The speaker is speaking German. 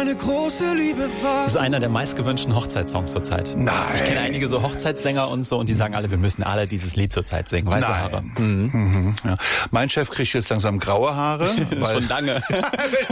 eine große Liebe war. Das ist einer der meistgewünschten Hochzeitssongs zurzeit. Nein. Ich kenne einige so Hochzeitssänger und so und die sagen alle, wir müssen alle dieses Lied zurzeit singen. Weiße Haare. Ja. Mein Chef kriegt jetzt langsam graue Haare. Schon lange.